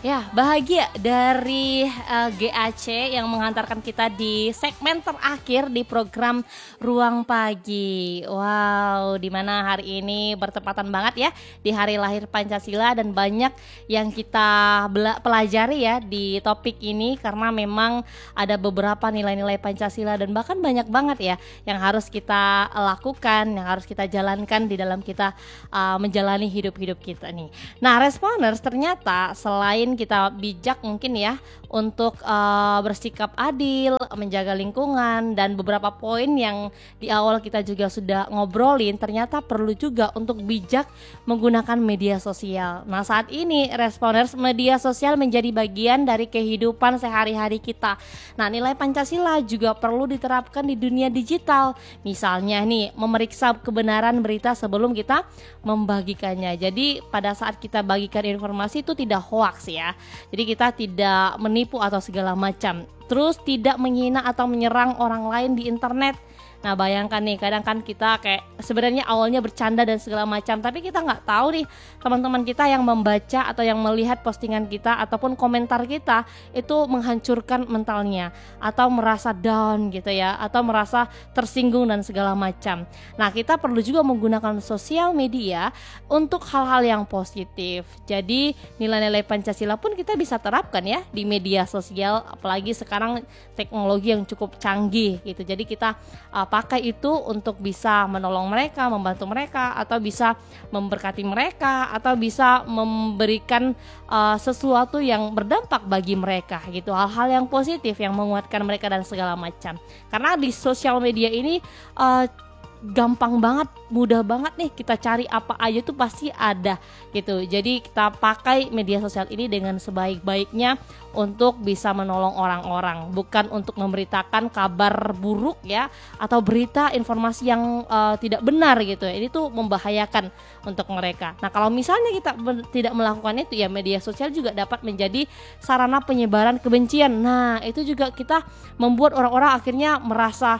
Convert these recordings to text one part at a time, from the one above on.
Ya, bahagia dari GAC yang menghantarkan kita di segmen terakhir di program Ruang Pagi. Wow, di mana hari ini bertepatan banget ya di hari lahir Pancasila dan banyak yang kita pelajari ya di topik ini karena memang ada beberapa nilai-nilai Pancasila dan bahkan banyak banget ya yang harus kita lakukan, yang harus kita jalankan di dalam kita menjalani hidup-hidup kita nih. Nah, Responers ternyata selain kita bijak mungkin ya untuk bersikap adil, menjaga lingkungan dan beberapa poin yang di awal kita juga sudah ngobrolin, ternyata perlu juga untuk bijak menggunakan media sosial. Nah, saat ini Responers, media sosial menjadi bagian dari kehidupan sehari-hari kita. Nah, nilai Pancasila juga perlu diterapkan di dunia digital. Misalnya nih, memeriksa kebenaran berita sebelum kita membagikannya. Jadi pada saat kita bagikan informasi itu tidak hoaks ya. Jadi kita tidak menipu atau segala macam. Terus tidak menghina atau menyerang orang lain di internet. Nah, bayangkan nih, kadang kan kita kayak sebenarnya awalnya bercanda dan segala macam, tapi kita nggak tahu nih teman-teman kita yang membaca atau yang melihat postingan kita ataupun komentar kita itu menghancurkan mentalnya atau merasa down gitu ya, atau merasa tersinggung dan segala macam. Nah, kita perlu juga menggunakan sosial media untuk hal-hal yang positif. Jadi nilai-nilai Pancasila pun kita bisa terapkan ya di media sosial, apalagi sekarang teknologi yang cukup canggih gitu. Jadi kita pakai itu untuk bisa menolong mereka, membantu mereka, atau bisa memberkati mereka, atau bisa memberikan sesuatu yang berdampak bagi mereka gitu, hal-hal yang positif yang menguatkan mereka dan segala macam. Karena di sosial media ini gampang banget, mudah banget nih kita cari apa aja tuh pasti ada gitu. Jadi kita pakai media sosial ini dengan sebaik-baiknya untuk bisa menolong orang-orang, bukan untuk memberitakan kabar buruk ya atau berita informasi yang tidak benar gitu. Ini tuh membahayakan untuk mereka. Nah, kalau misalnya kita tidak melakukan itu ya, media sosial juga dapat menjadi sarana penyebaran kebencian. Nah, itu juga kita membuat orang-orang akhirnya merasa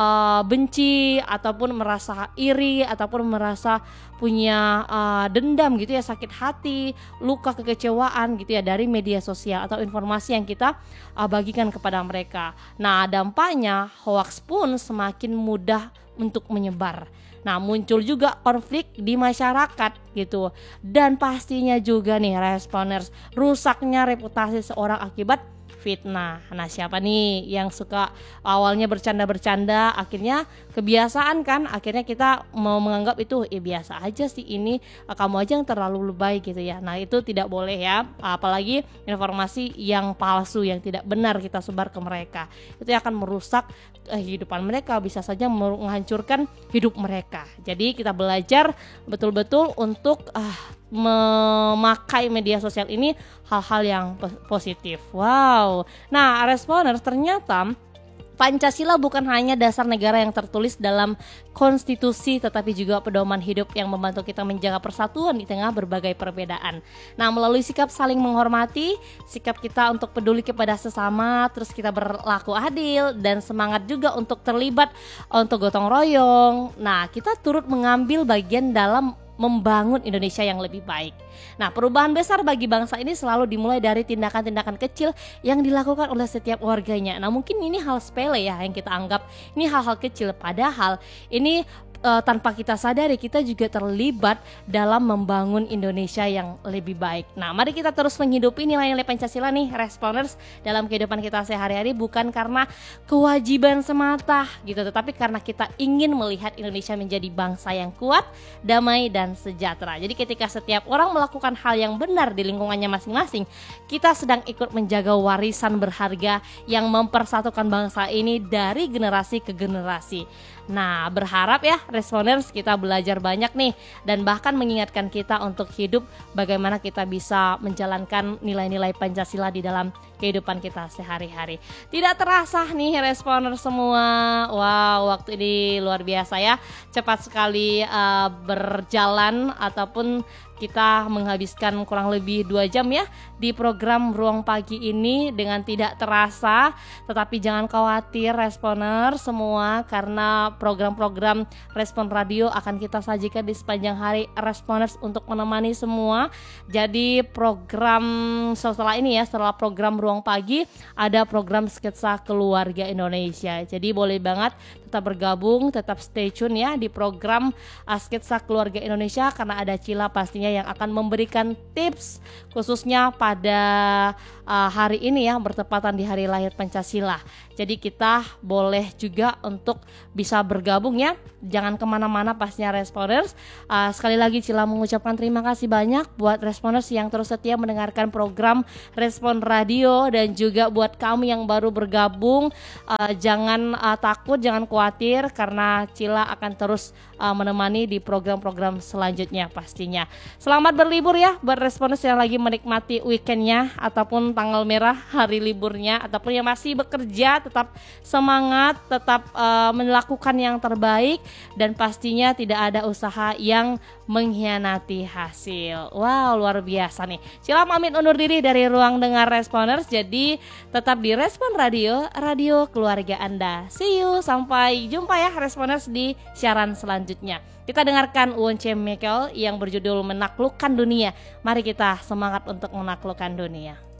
benci ataupun merasa iri ataupun merasa punya dendam gitu ya, sakit hati, luka, kekecewaan gitu ya dari media sosial atau informasi yang kita bagikan kepada mereka. Nah, dampaknya hoaks pun semakin mudah untuk menyebar. Nah, muncul juga konflik di masyarakat gitu. Dan pastinya juga nih Responers, rusaknya reputasi seorang akibat fitnah. Nah, siapa nih yang suka awalnya bercanda-bercanda, akhirnya kebiasaan kan, akhirnya kita mau menganggap itu biasa aja sih, ini kamu aja yang terlalu lebay gitu ya. Nah, itu tidak boleh ya, apalagi informasi yang palsu yang tidak benar kita sebar ke mereka, itu akan merusak kehidupan mereka, bisa saja menghancurkan hidup mereka. Jadi kita belajar betul-betul untuk memakai media sosial ini hal-hal yang positif. Wow. Nah, Responers, ternyata Pancasila bukan hanya dasar negara yang tertulis dalam konstitusi, tetapi juga pedoman hidup yang membantu kita menjaga persatuan di tengah berbagai perbedaan. Nah, melalui sikap saling menghormati, sikap kita untuk peduli kepada sesama, terus kita berlaku adil dan semangat juga untuk terlibat untuk gotong royong. Nah, kita turut mengambil bagian dalam membangun Indonesia yang lebih baik. Nah, perubahan besar bagi bangsa ini selalu dimulai dari tindakan-tindakan kecil yang dilakukan oleh setiap warganya. Nah, mungkin ini hal sepele ya yang kita anggap ini hal-hal kecil, padahal ini tanpa kita sadari kita juga terlibat dalam membangun Indonesia yang lebih baik. Nah, mari kita terus menghidupi nilai-nilai Pancasila nih Responers dalam kehidupan kita sehari-hari, bukan karena kewajiban semata gitu, tetapi karena kita ingin melihat Indonesia menjadi bangsa yang kuat, damai dan sejahtera. Jadi ketika setiap orang melakukan hal yang benar di lingkungannya masing-masing, kita sedang ikut menjaga warisan berharga yang mempersatukan bangsa ini dari generasi ke generasi. Nah, berharap ya Responers kita belajar banyak nih dan bahkan mengingatkan kita untuk hidup bagaimana kita bisa menjalankan nilai-nilai Pancasila di dalam kehidupan kita sehari-hari. Tidak terasa nih responer semua. Wow, waktu ini luar biasa ya. Cepat sekali berjalan ataupun kita menghabiskan kurang lebih 2 jam ya di program Ruang Pagi ini dengan tidak terasa. Tetapi jangan khawatir responer semua, karena program-program Respon Radio akan kita sajikan di sepanjang hari responers untuk menemani semua. Jadi program setelah ini ya, setelah program Ruang Pagi ada program Sketsa Keluarga Indonesia. Jadi boleh banget tetap bergabung, tetap stay tune ya di program Sketsa Keluarga Indonesia, karena ada Cila pastinya yang akan memberikan tips khususnya pada hari ini ya, bertepatan di hari lahir Pancasila. Jadi kita boleh juga untuk bisa bergabung ya, jangan kemana-mana pastinya responers. Sekali lagi Cila mengucapkan terima kasih banyak buat responers yang terus setia mendengarkan program Respon Radio, dan juga buat kamu yang baru bergabung, jangan takut, jangan khawatir, karena Cila akan terus menemani di program-program selanjutnya pastinya. Selamat berlibur ya buat responers yang lagi menikmati weekendnya ataupun tanggal merah hari liburnya, ataupun yang masih bekerja, tetap semangat, tetap melakukan yang terbaik, dan pastinya tidak ada usaha yang mengkhianati hasil. Wow, luar biasa nih. Cila pamit undur diri dari Ruang Dengar Responers. Jadi tetap di Respon Radio, radio keluarga Anda. See you, sampai jumpa ya responers di siaran selanjutnya. Kita dengarkan Once Michael yang berjudul Menaklukkan Dunia. Mari kita semangat untuk menaklukkan dunia.